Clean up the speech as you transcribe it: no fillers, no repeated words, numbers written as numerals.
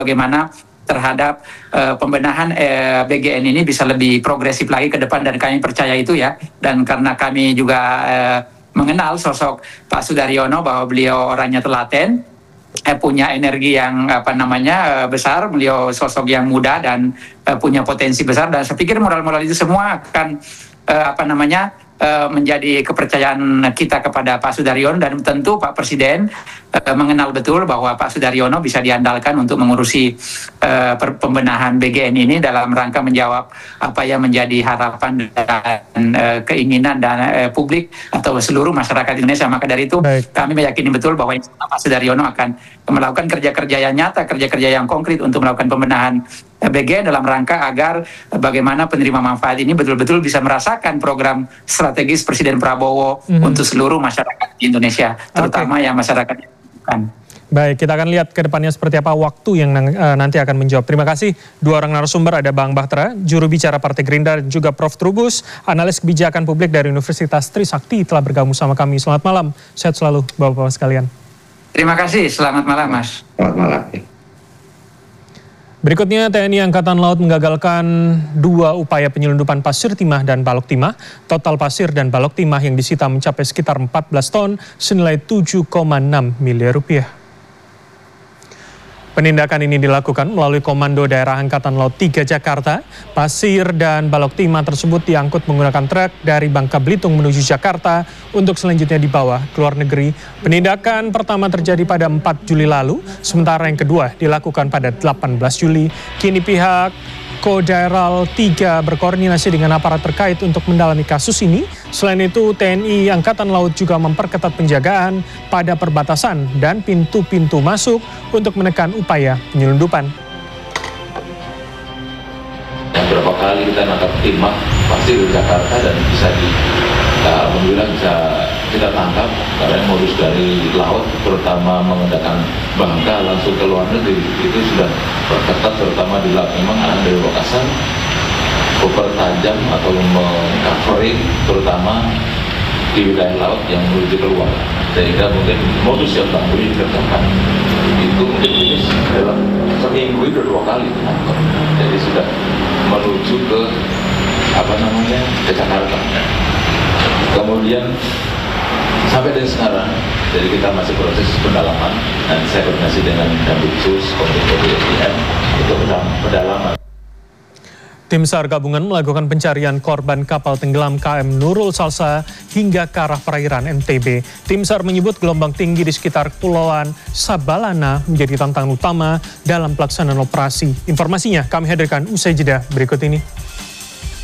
bagaimana terhadap pembenahan BGN ini bisa lebih progresif lagi ke depan, dan kami percaya itu ya. Dan karena kami juga mengenal sosok Pak Sudaryono bahwa beliau orangnya telaten, punya energi yang besar, beliau sosok yang muda dan punya potensi besar, dan saya pikir moral-moral itu semua akan menjadi kepercayaan kita kepada Pak Sudaryono, dan tentu Pak Presiden mengenal betul bahwa Pak Sudaryono bisa diandalkan untuk mengurusi pembenahan BGN ini dalam rangka menjawab apa yang menjadi harapan dan keinginan dan publik atau seluruh masyarakat Indonesia. Maka dari itu kami meyakini betul bahwa Pak Sudaryono akan melakukan kerja-kerja yang nyata, kerja-kerja yang konkret untuk melakukan pembenahan BGN dalam rangka agar bagaimana penerima manfaat ini betul-betul bisa merasakan program strategis Presiden Prabowo untuk seluruh masyarakat di Indonesia, terutama yang masyarakat yang bukan. Baik, kita akan lihat ke depannya seperti apa waktu yang nanti akan menjawab. Terima kasih dua orang narasumber, ada Bang Bahtera, juru bicara Partai Gerindra, dan juga Prof. Trubus, analis kebijakan publik dari Universitas Trisakti, telah bergabung sama kami. Selamat malam, sehat selalu Bapak-Bapak sekalian. Terima kasih, selamat malam Mas. Selamat malam. Berikutnya, TNI Angkatan Laut menggagalkan 2 upaya penyelundupan pasir timah dan balok timah. Total pasir dan balok timah yang disita mencapai sekitar 14 ton senilai 7,6 miliar rupiah. Penindakan ini dilakukan melalui Komando Daerah Angkatan Laut 3 Jakarta. Pasir dan balok timah tersebut diangkut menggunakan truk dari Bangka Belitung menuju Jakarta untuk selanjutnya dibawa ke luar negeri. Penindakan pertama terjadi pada 4 Juli lalu, sementara yang kedua dilakukan pada 18 Juli. Kini pihak Kodaeral 3 berkoordinasi dengan aparat terkait untuk mendalami kasus ini. Selain itu, TNI Angkatan Laut juga memperketat penjagaan pada perbatasan dan pintu-pintu masuk untuk menekan upaya penyelundupan. Beberapa kali kita nangkap timah pasti di Jakarta dan alhamdulillah bisa kita tangkap karena modus dari laut, terutama menggunakan bangka langsung ke luar negeri itu sudah berketat, terutama di laut. Memang ada dari lokasi super tajam atau meng-covering terutama di wilayah laut yang menuju keluar, sehingga mungkin modus yang tak boleh dikerjakan itu mungkin dalam seminggu itu 2 kali ditangkap. Jadi sudah menuju ke ke Jakarta. Kemudian sampai dari sekarang, jadi kita masih proses pendalaman, dan saya koordinasi dengan Dambutsus, Komite BSDM untuk pendalaman. Tim SAR gabungan melakukan pencarian korban kapal tenggelam KM Nurul Salsa hingga ke arah perairan NTB. Tim SAR menyebut gelombang tinggi di sekitar Kepulauan Sabalana menjadi tantangan utama dalam pelaksanaan operasi. Informasinya kami hadirkan usai jeda berikut ini.